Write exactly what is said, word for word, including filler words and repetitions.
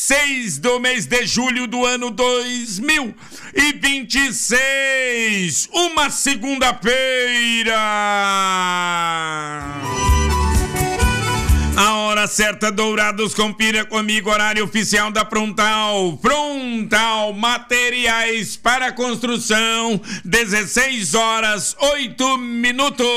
seis do mês de julho do ano dois mil e vinte e seis, uma segunda-feira. A hora certa, Dourados, confira comigo, horário oficial da Frontal. Frontal, materiais para construção, dezesseis horas, oito minutos.